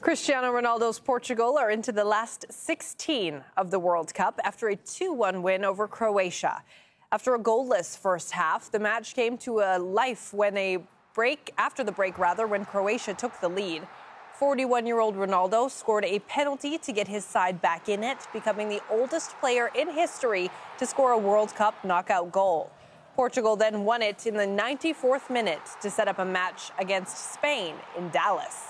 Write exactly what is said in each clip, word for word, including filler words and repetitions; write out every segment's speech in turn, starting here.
Cristiano Ronaldo's Portugal are into the last sixteen of the World Cup after a two one win over Croatia. After a goalless first half, the match came to a life when a break, after the break rather, when Croatia took the lead. forty-one-year-old Ronaldo scored a penalty to get his side back in it, becoming the oldest player in history to score a World Cup knockout goal. Portugal then won it in the ninety-fourth minute to set up a match against Spain in Dallas.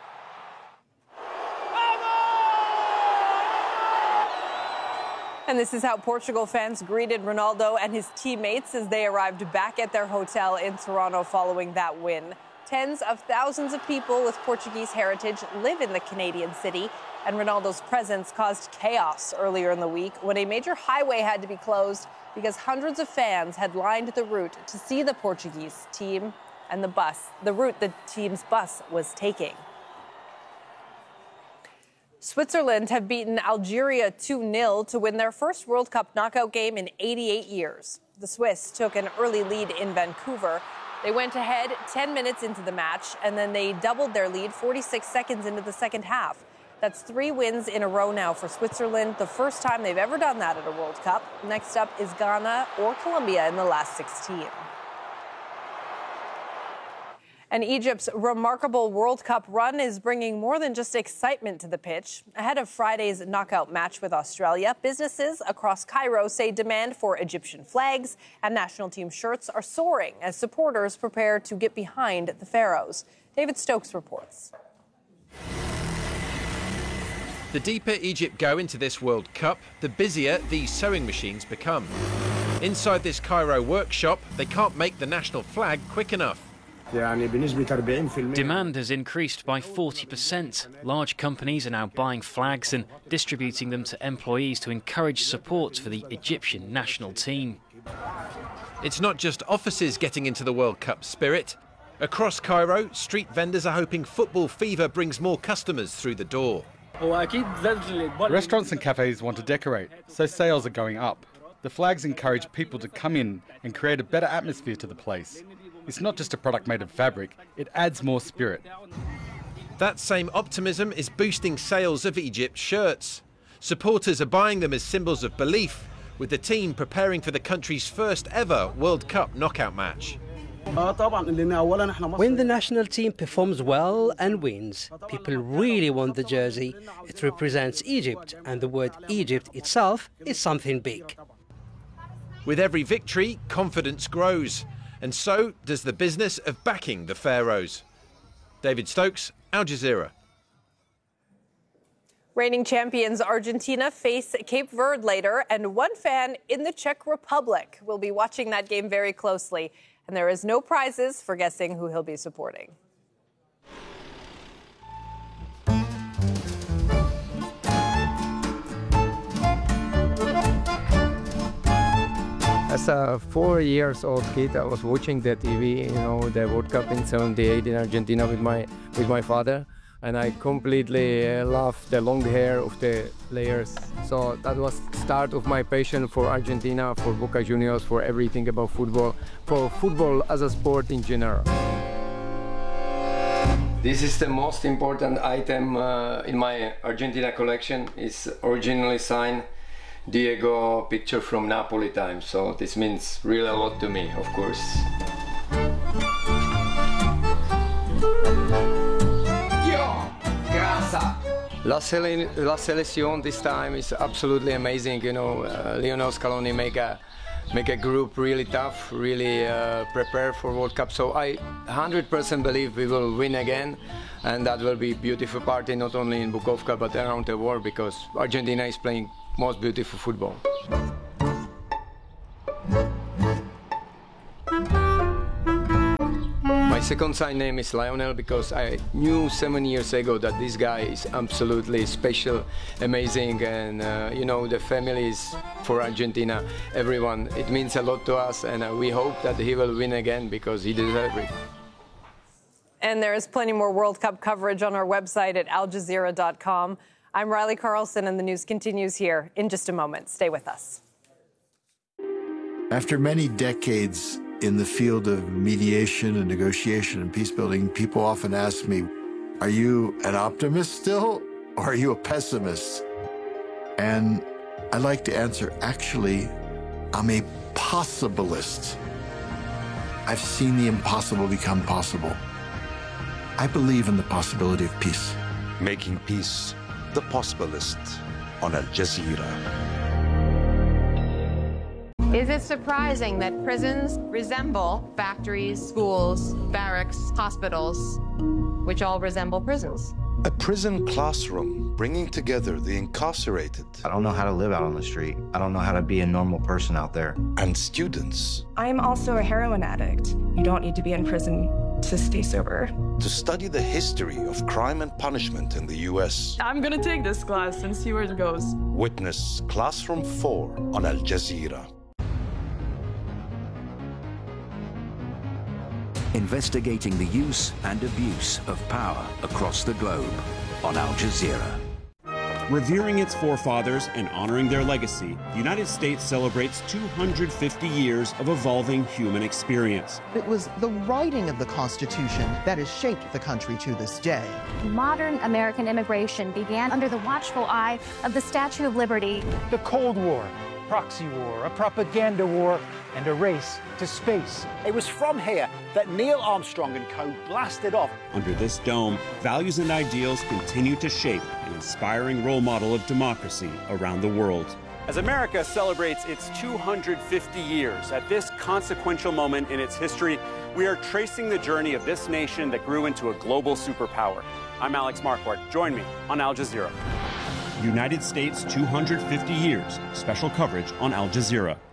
And this is how Portugal fans greeted Ronaldo and his teammates as they arrived back at their hotel in Toronto following that win. Tens of thousands of people with Portuguese heritage live in the Canadian city, and Ronaldo's presence caused chaos earlier in the week when a major highway had to be closed because hundreds of fans had lined the route to see the Portuguese team and the bus, the route the team's bus was taking. Switzerland have beaten Algeria two nil to win their first World Cup knockout game in eighty-eight years. The Swiss took an early lead in Vancouver. They went ahead ten minutes into the match, and then they doubled their lead forty-six seconds into the second half. That's three wins in a row now for Switzerland, the first time they've ever done that at a World Cup. Next up is Ghana or Colombia in the last sixteen. And Egypt's remarkable World Cup run is bringing more than just excitement to the pitch. Ahead of Friday's knockout match with Australia, businesses across Cairo say demand for Egyptian flags and national team shirts are soaring as supporters prepare to get behind the Pharaohs. David Stokes reports. The deeper Egypt go into this World Cup, the busier these sewing machines become. Inside this Cairo workshop, they can't make the national flag quick enough. Demand has increased by forty percent. Large companies are now buying flags and distributing them to employees to encourage support for the Egyptian national team. It's not just offices getting into the World Cup spirit. Across Cairo, street vendors are hoping football fever brings more customers through the door. Restaurants and cafes want to decorate, so sales are going up. The flags encourage people to come in and create a better atmosphere to the place. It's not just a product made of fabric, it adds more spirit. That same optimism is boosting sales of Egypt's shirts. Supporters are buying them as symbols of belief, with the team preparing for the country's first ever World Cup knockout match. When the national team performs well and wins, people really want the jersey. It represents Egypt, and the word Egypt itself is something big. With every victory, confidence grows. And so does the business of backing the Pharaohs. David Stokes, Al Jazeera. Reigning champions Argentina face Cape Verde later, and one fan in the Czech Republic will be watching that game very closely. And there is no prizes for guessing who he'll be supporting. As a four years old kid, I was watching the T V, you know, the World Cup in seventy-eight in Argentina with my with my father, and I completely uh, loved the long hair of the players. So that was the start of my passion for Argentina, for Boca Juniors, for everything about football, for football as a sport in general. This is the most important item uh, in my Argentina collection. It's originally signed Diego picture from Napoli times, so this means really a lot to me, of course. Yo, casa. La, Sele- La Selección this time is absolutely amazing. You know, uh, Lionel Scaloni make a make a group really tough, really uh, prepare for World Cup. So I one hundred percent believe we will win again, and that will be a beautiful party not only in Bukovka but around the world, because Argentina is playing most beautiful football. My second sign name is Lionel because I knew seven years ago that this guy is absolutely special, amazing, and uh, you know, the family is for Argentina, everyone. It means a lot to us, and uh, we hope that he will win again because he deserves it. And there is plenty more World Cup coverage on our website at al jazeera dot com. I'm Riley Carlson, and the news continues here in just a moment. Stay with us. After many decades in the field of mediation and negotiation and peace building, people often ask me, Are you an optimist still, or are you a pessimist? And I like to answer, actually, I'm a possibilist. I've seen the impossible become possible. I believe in the possibility of peace. Making Peace, The Possibilist, on Al Jazeera. Is it surprising that prisons resemble factories, schools, barracks, hospitals, which all resemble prisons? A prison classroom bringing together the incarcerated. I don't know how to live out on the street. I don't know how to be a normal person out there. And students. I'm also a heroin addict. You don't need to be in prison to stay sober. To study the history of crime and punishment in the U S. I'm gonna take this class and see where it goes. Witness Classroom four on Al Jazeera. Investigating the use and abuse of power across the globe on Al Jazeera. Revering its forefathers and honoring their legacy, the United States celebrates two hundred fifty years of evolving human experience. It was the writing of the Constitution that has shaped the country to this day. Modern American immigration began under the watchful eye of the Statue of Liberty. The Cold War, proxy war, a propaganda war, and a race to space. It was from here that Neil Armstrong and co blasted off. Under this dome, values and ideals continue to shape an inspiring role model of democracy around the world. As America celebrates its two hundred fifty years, at this consequential moment in its history, we are tracing the journey of this nation that grew into a global superpower. I'm Alex Marquardt. Join me on Al Jazeera. United States two hundred fifty years, special coverage on Al Jazeera.